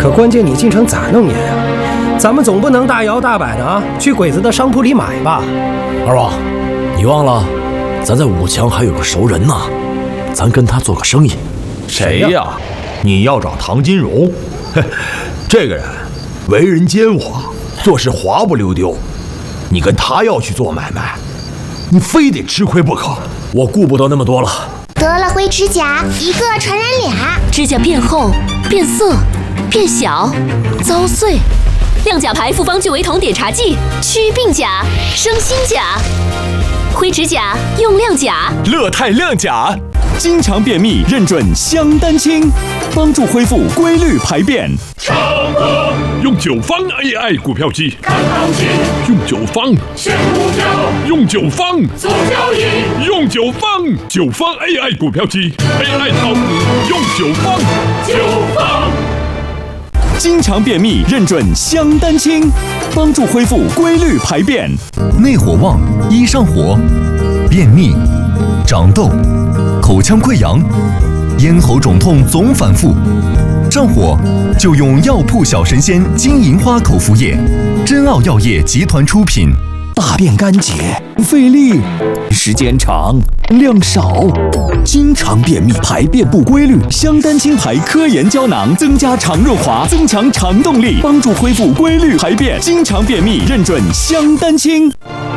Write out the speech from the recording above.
可关键你进城咋弄年啊？咱们总不能大摇大摆的啊去鬼子的商铺里买吧？ 二王，你忘了，咱在武强还有个熟人呢，咱跟他做个生意。 谁呀？你要找唐金荣？这个人为人奸猾，做事滑不溜丢。你跟他要去做买卖，你非得吃亏不可。 我顾不得那么多了。 得了灰指甲，一个传染俩。 指甲变厚、变色、变小、遭碎。亮甲牌复方聚维酮碘茶剂，祛病甲、生新甲。灰指甲用亮甲， 乐泰亮甲，经常便秘认准香丹清，帮助恢复规律排便。 用9方 AI 股票机看行情，用9方选股票，用9方做交易，用9方9方 AI 股票机 AI 炒股，用9方。 经常便秘认准香丹清，帮助恢复规律排便。 内火旺，一上火，便秘、长痘、口腔溃疡、咽喉肿痛总反复，上火就用药铺小神仙金银花口服液，真奥药业集团出品。 大便干结，费力，时间长，量少，经常便秘，排便不规律。香丹清牌科研胶囊增加肠润滑，增强肠动力，帮助恢复规律排便。经常便秘认准香丹清。